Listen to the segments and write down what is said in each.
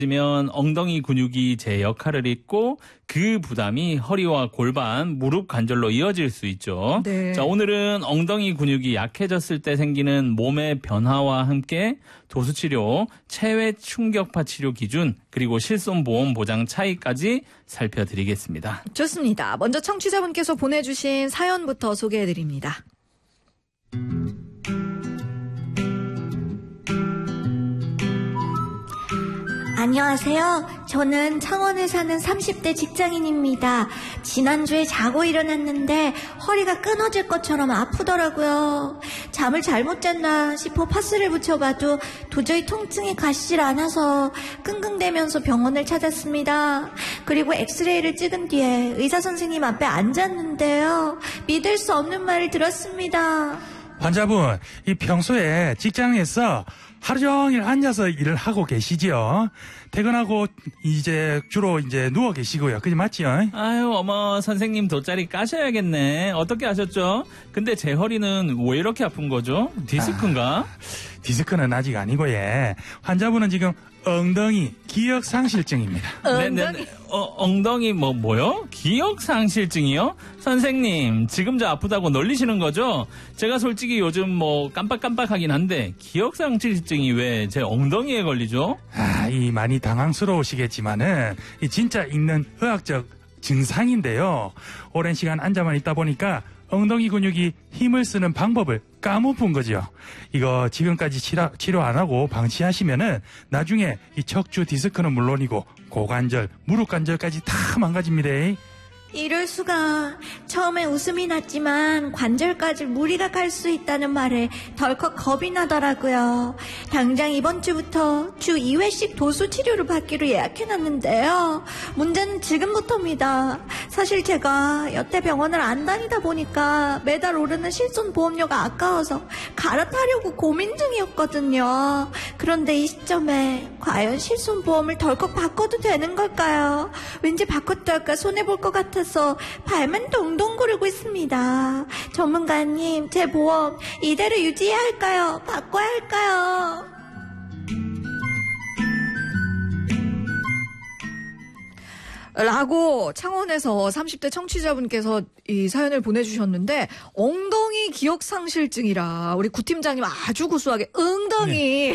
면 엉덩이 근육이 제 역할을 잊고 그 부담이 허리와 골반, 무릎 관절로 이어질 수 있죠. 네. 자, 오늘은 엉덩이 근육이 약해졌을 때 생기는 몸의 변화와 함께 도수치료, 체외 충격파 치료 기준, 그리고 실손보험 보장 차이까지 살펴드리겠습니다. 좋습니다. 먼저 청취자분께서 보내주신 사연부터 소개해드립니다. 안녕하세요. 저는 창원에 사는 30대 직장인입니다. 지난주에 자고 일어났는데 허리가 끊어질 것처럼 아프더라고요. 잠을 잘못 잤나 싶어 파스를 붙여봐도 도저히 통증이 가시질 않아서 끙끙대면서 병원을 찾았습니다. 그리고 엑스레이를 찍은 뒤에 의사 선생님 앞에 앉았는데요. 믿을 수 없는 말을 들었습니다. 환자분, 이 평소에 직장에서 하루 종일 앉아서 일을 하고 계시지요? 퇴근하고 주로 누워 계시고요. 그게 맞지요? 아유, 어머, 선생님 돗자리 까셔야겠네. 어떻게 아셨죠? 근데 제 허리는 왜 이렇게 아픈 거죠? 디스크인가? 디스크는 아직 아니고, 예. 환자분은 지금 엉덩이 기억상실증입니다. 네네. 엉덩이 뭐요? 기억상실증이요? 선생님, 지금 저 아프다고 놀리시는 거죠? 제가 솔직히 요즘 깜빡깜빡하긴 한데 기억상실증이 왜 제 엉덩이에 걸리죠? 이 많이 당황스러우시겠지만은 이 진짜 있는 의학적 증상인데요. 오랜 시간 앉아만 있다 보니까 엉덩이 근육이 힘을 쓰는 방법을 까먹은 거죠. 이거 지금까지 치료 안 하고 방치하시면은 나중에 이 척추 디스크는 물론이고 고관절, 무릎 관절까지 다 망가집니다. 이럴 수가. 처음에 웃음이 났지만 관절까지 무리가 갈 수 있다는 말에 덜컥 겁이 나더라고요. 당장 이번 주부터 주 2회씩 도수 치료를 받기로 예약해놨는데요. 문제는 지금부터입니다. 사실 제가 여태 병원을 안 다니다 보니까 매달 오르는 실손보험료가 아까워서 갈아타려고 고민 중이었거든요. 그런데 이 시점에 과연 실손보험을 덜컥 바꿔도 되는 걸까요? 왠지 바꿨다 할까 손해볼 것 같아서 발만 동동 구르고 있습니다. 전문가님, 제 보험 이대로 유지해야 할까요? 바꿔야 할까요? 라고 창원에서 30대 청취자분께서 이 사연을 보내주셨는데, 엉덩이 기억상실증이라 우리 구팀장님 아주 구수하게 엉덩이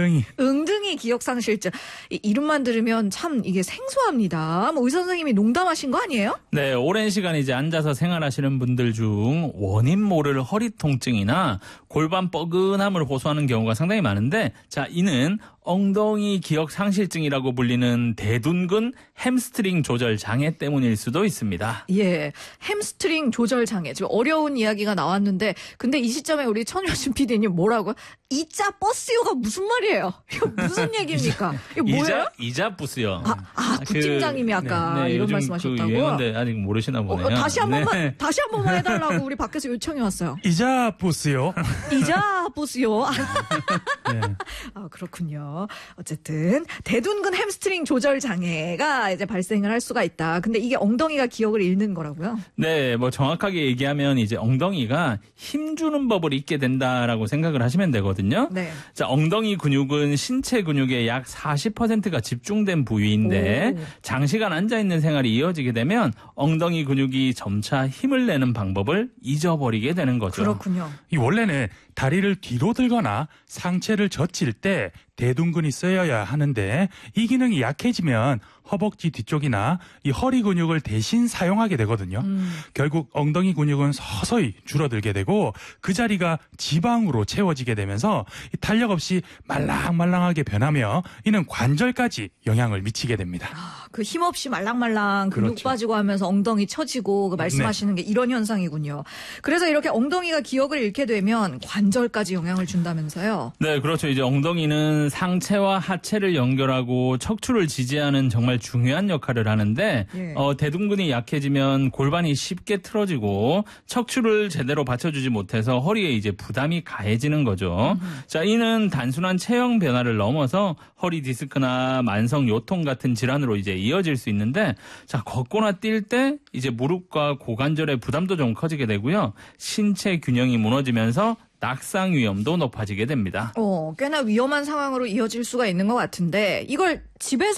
기억상실증, 이름만 들으면 참 이게 생소합니다. 의사 선생님이 농담하신 거 아니에요? 네, 오랜 시간 이제 앉아서 생활하시는 분들 중 원인 모를 허리 통증이나 골반 뻐근함을 호소하는 경우가 상당히 많은데, 자, 이는 엉덩이 기억상실증이라고 불리는 대둔근 햄스트링 조절 장애 때문일 수도 있습니다. 예, 햄스트링 조절 장애. 지금 어려운 이야기가 나왔는데, 근데 이 시점에 우리 천효진 PD님 뭐라고요? 이자 버스요가 무슨 말이에요? 이거 무슨 얘기입니까? 이거 뭐예요? 이자 부스요. 구팀장님이 아까 이런 말씀하셨다고? 그 유행어인데 아직 모르시나 보네요. 다시 한 번만 해달라고 우리 밖에서 요청이 왔어요. 이자 부스요? 이자 부스요? 네. 그렇군요. 어쨌든 대둔근 햄스트링 조절 장애가 이제 발생을 할 수가 있다. 근데 이게 엉덩이가 기억을 잃는 거라고요? 네, 정확하게 얘기하면 이제 엉덩이가 힘주는 법을 잊게 된다라고 생각을 하시면 되거든요. 네. 자, 엉덩이 근육은 신체 근육의 약 40%가 집중된 부위인데, 장시간 앉아있는 생활이 이어지게 되면 엉덩이 근육이 점차 힘을 내는 방법을 잊어버리게 되는 거죠. 그렇군요. 이 원래는 다리를 뒤로 들거나 상체를 젖힐 때 대둔근이 쓰여야 하는데, 이 기능이 약해지면 허벅지 뒤쪽이나 이 허리 근육을 대신 사용하게 되거든요. 결국 엉덩이 근육은 서서히 줄어들게 되고 그 자리가 지방으로 채워지게 되면서 탄력 없이 말랑말랑하게 변하며 이는 관절까지 영향을 미치게 됩니다. 그 힘없이 말랑말랑 근육 그렇죠. 빠지고 하면서 엉덩이 처지고 그 말씀하시는 게 이런 현상이군요. 그래서 이렇게 엉덩이가 기억을 잃게 되면 관절까지 영향을 준다면서요? 네, 그렇죠. 이제 엉덩이는 상체와 하체를 연결하고 척추를 지지하는 정말 중요한 역할을 하는데, 예. 대둔근이 약해지면 골반이 쉽게 틀어지고 척추를 제대로 받쳐주지 못해서 허리에 이제 부담이 가해지는 거죠. 자, 이는 단순한 체형 변화를 넘어서 허리 디스크나 만성 요통 같은 질환으로 이제 이어질 수 있는데, 자, 걷거나 뛸 때 이제 무릎과 고관절의 부담도 좀 커지게 되고요. 신체 균형이 무너지면서 낙상 위험도 높아지게 됩니다. 꽤나 위험한 상황으로 이어질 수가 있는 것 같은데, 이걸 집에서